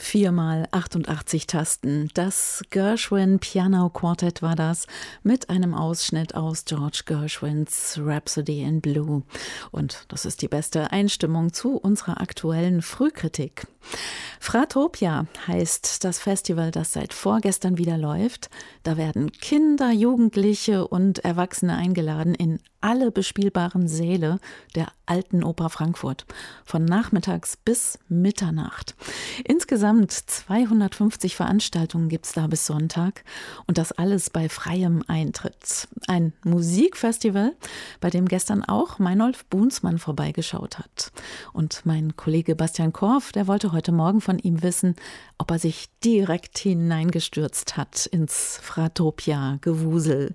Viermal 88 Tasten. Das Gershwin Piano Quartet war das, mit einem Ausschnitt aus George Gershwins Rhapsody in Blue. Und das ist die beste Einstimmung zu unserer aktuellen Frühkritik. Fratopia heißt das Festival, das seit vorgestern wieder läuft. Da werden Kinder, Jugendliche und Erwachsene eingeladen in alle bespielbaren Säle der Alten Oper Frankfurt, von nachmittags bis Mitternacht. Insgesamt 250 Veranstaltungen gibt es da bis Sonntag und das alles bei freiem Eintritt. Ein Musikfestival, bei dem gestern auch Meinolf Bunsmann vorbeigeschaut hat. Und mein Kollege Bastian Korf, der wollte heute Morgen von ihm wissen, ob er sich direkt hineingestürzt hat ins Fratopia-Gewusel.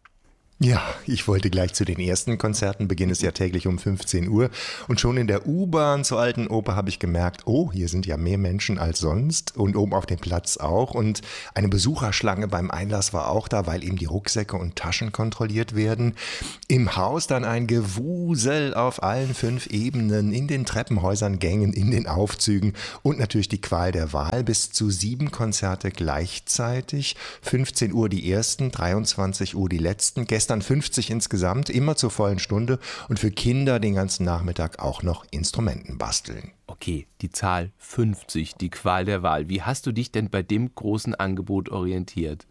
Ja, ich wollte gleich zu den ersten Konzerten, Beginn ist ja täglich um 15 Uhr und schon in der U-Bahn zur Alten Oper habe ich gemerkt, oh, hier sind ja mehr Menschen als sonst und oben auf dem Platz auch und eine Besucherschlange beim Einlass war auch da, weil eben die Rucksäcke und Taschen kontrolliert werden. Im Haus dann ein Gewusel auf allen 5 Ebenen, in den Treppenhäusern, Gängen, in den Aufzügen und natürlich die Qual der Wahl, bis zu 7 Konzerte gleichzeitig, 15 Uhr die ersten, 23 Uhr die letzten, gestern 50 insgesamt, immer zur vollen Stunde und für Kinder den ganzen Nachmittag auch noch Instrumenten basteln. Okay, die Zahl 50, die Qual der Wahl. Wie hast du dich denn bei dem großen Angebot orientiert?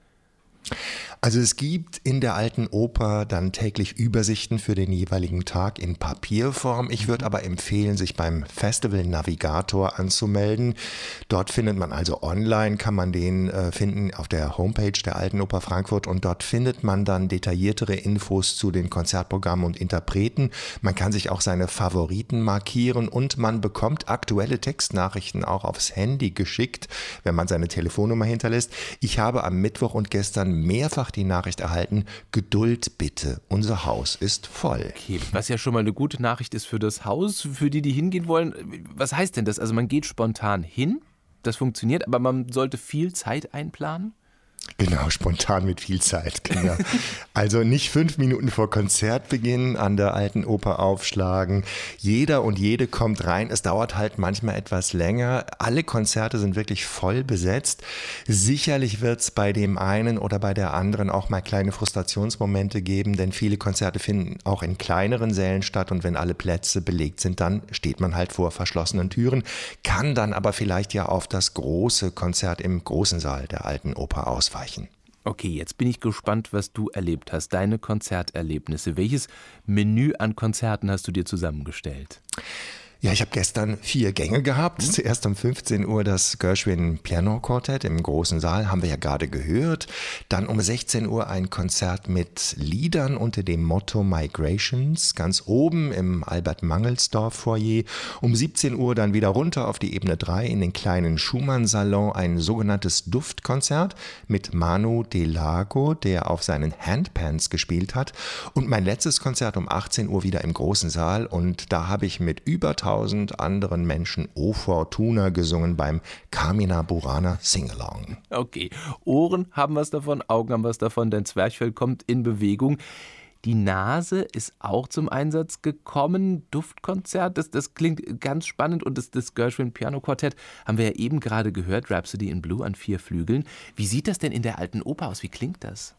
Also es gibt in der Alten Oper dann täglich Übersichten für den jeweiligen Tag in Papierform. Ich würde aber empfehlen, sich beim Festival Navigator anzumelden. Dort findet man also online, kann man den finden auf der Homepage der Alten Oper Frankfurt und dort findet man dann detailliertere Infos zu den Konzertprogrammen und Interpreten. Man kann sich auch seine Favoriten markieren und man bekommt aktuelle Textnachrichten auch aufs Handy geschickt, wenn man seine Telefonnummer hinterlässt. Ich habe am Mittwoch und gestern mehrfach die Nachricht erhalten, Geduld bitte, unser Haus ist voll. Okay, was ja schon mal eine gute Nachricht ist für das Haus, für die hingehen wollen. Was heißt denn das? Also man geht spontan hin, das funktioniert, aber man sollte viel Zeit einplanen? Genau, spontan mit viel Zeit, genau. Also nicht 5 Minuten vor Konzertbeginn an der Alten Oper aufschlagen. Jeder und jede kommt rein. Es dauert halt manchmal etwas länger. Alle Konzerte sind wirklich voll besetzt. Sicherlich wird es bei dem einen oder bei der anderen auch mal kleine Frustrationsmomente geben, denn viele Konzerte finden auch in kleineren Sälen statt und wenn alle Plätze belegt sind, dann steht man halt vor verschlossenen Türen, kann dann aber vielleicht ja auf das große Konzert im großen Saal der Alten Oper ausweichen. Okay, jetzt bin ich gespannt, was du erlebt hast, deine Konzerterlebnisse. Welches Menü an Konzerten hast du dir zusammengestellt? Ja, ich habe gestern 4 Gänge gehabt. Zuerst um 15 Uhr das Gershwin Piano Quartet im großen Saal, haben wir ja gerade gehört. Dann um 16 Uhr ein Konzert mit Liedern unter dem Motto Migrations, ganz oben im Albert-Mangelsdorf Foyer. Um 17 Uhr dann wieder runter auf die Ebene 3 in den kleinen Schumann-Salon, ein sogenanntes Duftkonzert mit Manu Delago, der auf seinen Handpans gespielt hat. Und mein letztes Konzert um 18 Uhr wieder im großen Saal und da habe ich mit über 1000 anderen Menschen O Fortuna gesungen beim Carmina Burana Singalong. Okay, Ohren haben was davon, Augen haben was davon, dein Zwerchfell kommt in Bewegung. Die Nase ist auch zum Einsatz gekommen. Duftkonzert, das klingt ganz spannend und das Gershwin Piano Quartett haben wir ja eben gerade gehört, Rhapsody in Blue an 4 Flügeln. Wie sieht das denn in der Alten Oper aus? Wie klingt das?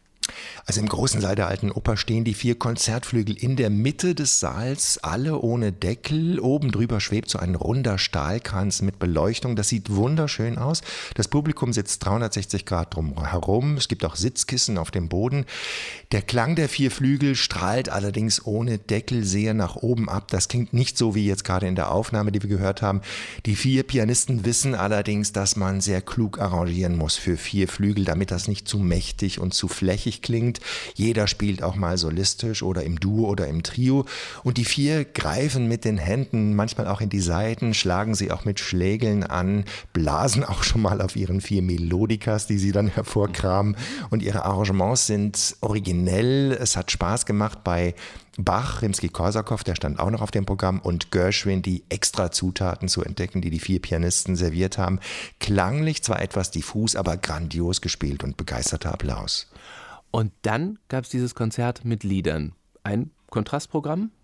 Also im großen Saal der Alten Oper stehen die 4 Konzertflügel in der Mitte des Saals, alle ohne Deckel. Oben drüber schwebt so ein runder Stahlkranz mit Beleuchtung. Das sieht wunderschön aus. Das Publikum sitzt 360 Grad drumherum. Es gibt auch Sitzkissen auf dem Boden. Der Klang der 4 Flügel strahlt allerdings ohne Deckel sehr nach oben ab. Das klingt nicht so wie jetzt gerade in der Aufnahme, die wir gehört haben. Die 4 Pianisten wissen allerdings, dass man sehr klug arrangieren muss für 4 Flügel, damit das nicht zu mächtig und zu flächig klingt. Jeder spielt auch mal solistisch oder im Duo oder im Trio und die 4 greifen mit den Händen manchmal auch in die Saiten, schlagen sie auch mit Schlägeln an, blasen auch schon mal auf ihren 4 Melodikas, die sie dann hervorkramen und ihre Arrangements sind originell. Es hat Spaß gemacht bei Bach, Rimsky-Korsakow, der stand auch noch auf dem Programm und Gershwin, die extra Zutaten zu entdecken, die 4 Pianisten serviert haben. Klanglich zwar etwas diffus, aber grandios gespielt und begeisterter Applaus. Und dann gab es dieses Konzert mit Liedern. Ein Kontrastprogramm?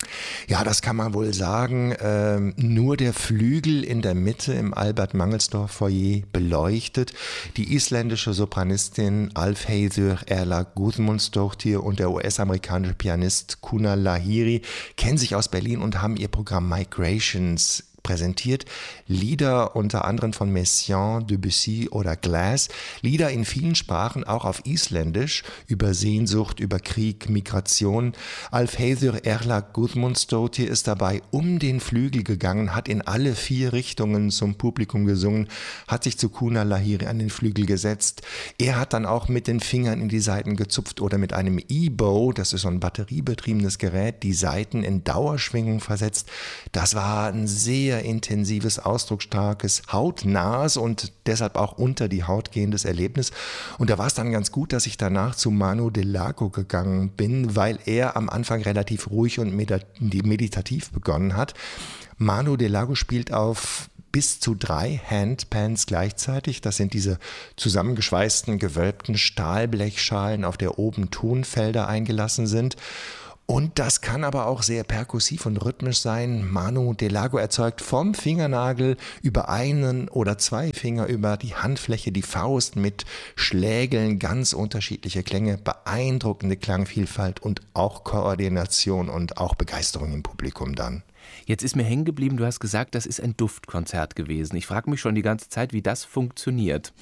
Ja, das kann man wohl sagen. Nur der Flügel in der Mitte im Albert-Mangelsdorff-Foyer beleuchtet. Die isländische Sopranistin Álfheiður Erla Guðmundsdóttir und der US-amerikanische Pianist Kunar Lahiri kennen sich aus Berlin und haben ihr Programm Migrations präsentiert. Lieder unter anderem von Messiaen, Debussy oder Glass. Lieder in vielen Sprachen, auch auf Isländisch, über Sehnsucht, über Krieg, Migration. Álfheiður Erla Guðmundsdóttir ist dabei um den Flügel gegangen, hat in alle 4 Richtungen zum Publikum gesungen, hat sich zu Kunar Lahiri an den Flügel gesetzt. Er hat dann auch mit den Fingern in die Saiten gezupft oder mit einem E-Bow, das ist so ein batteriebetriebenes Gerät, die Saiten in Dauerschwingung versetzt. Das war ein sehr intensives, ausdrucksstarkes, hautnahes und deshalb auch unter die Haut gehendes Erlebnis. Und da war es dann ganz gut, dass ich danach zu Manu Delago gegangen bin, weil er am Anfang relativ ruhig und meditativ begonnen hat. Manu Delago spielt auf bis zu 3 Handpans gleichzeitig. Das sind diese zusammengeschweißten, gewölbten Stahlblechschalen, auf der oben Tonfelder eingelassen sind. Und das kann aber auch sehr perkussiv und rhythmisch sein. Manu Delago erzeugt vom Fingernagel über einen oder 2 Finger über die Handfläche, die Faust mit Schlägeln, ganz unterschiedliche Klänge, beeindruckende Klangvielfalt und auch Koordination und auch Begeisterung im Publikum dann. Jetzt ist mir hängen geblieben, du hast gesagt, das ist ein Duftkonzert gewesen. Ich frage mich schon die ganze Zeit, wie das funktioniert.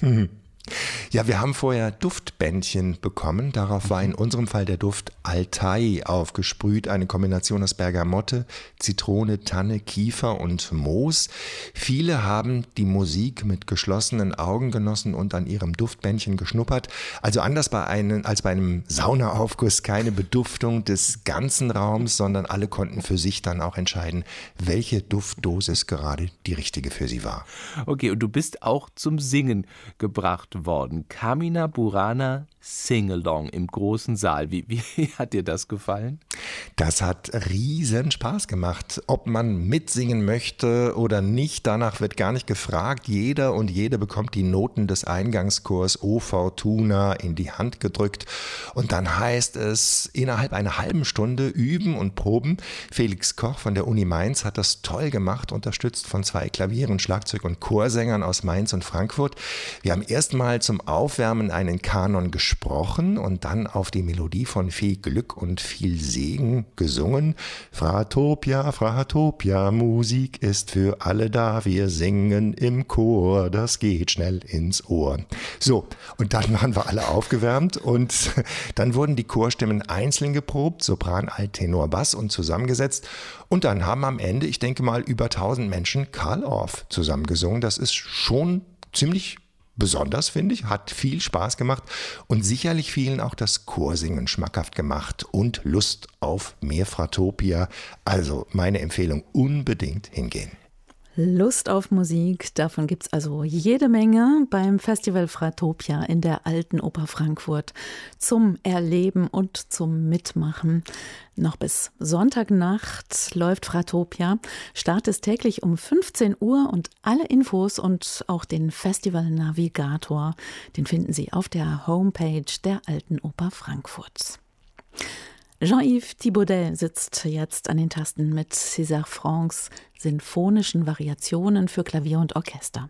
Ja, wir haben vorher Duftbändchen bekommen. Darauf war in unserem Fall der Duft Altai aufgesprüht, eine Kombination aus Bergamotte, Zitrone, Tanne, Kiefer und Moos. Viele haben die Musik mit geschlossenen Augen genossen und an ihrem Duftbändchen geschnuppert. Also anders als bei einem Saunaaufguss, keine Beduftung des ganzen Raums, sondern alle konnten für sich dann auch entscheiden, welche Duftdosis gerade die richtige für sie war. Okay, und du bist auch zum Singen gebracht worden. Carmina Burana Sing-Along im großen Saal. Wie hat dir das gefallen? Das hat riesen Spaß gemacht. Ob man mitsingen möchte oder nicht, danach wird gar nicht gefragt. Jeder und jede bekommt die Noten des Eingangschors O Fortuna in die Hand gedrückt. Und dann heißt es, innerhalb einer halben Stunde üben und proben. Felix Koch von der Uni Mainz hat das toll gemacht, unterstützt von 2 Klavieren, Schlagzeug und Chorsängern aus Mainz und Frankfurt. Wir haben erstmal zum Aufwärmen einen Kanon gesprochen und dann auf die Melodie von Viel Glück und viel Segen gesungen. Fratopia, Fratopia, Musik ist für alle da, wir singen im Chor, das geht schnell ins Ohr. So, und dann waren wir alle aufgewärmt und dann wurden die Chorstimmen einzeln geprobt, Sopran, Alt, Tenor, Bass und zusammengesetzt. Und dann haben am Ende, ich denke mal, über 1000 Menschen Carl Orff zusammengesungen. Das ist schon ziemlich besonders, finde ich, hat viel Spaß gemacht und sicherlich vielen auch das Chorsingen schmackhaft gemacht und Lust auf mehr Fratopia. Also meine Empfehlung, unbedingt hingehen. Lust auf Musik, davon gibt es also jede Menge beim Festival Fratopia in der Alten Oper Frankfurt zum Erleben und zum Mitmachen. Noch bis Sonntagnacht läuft Fratopia. Start ist täglich um 15 Uhr und alle Infos und auch den Festival-Navigator, den finden Sie auf der Homepage der Alten Oper Frankfurt. Jean-Yves Thibaudet sitzt jetzt an den Tasten mit César Francs sinfonischen Variationen für Klavier und Orchester.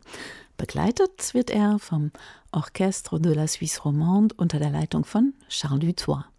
Begleitet wird er vom Orchestre de la Suisse Romande unter der Leitung von Charles Dutoit.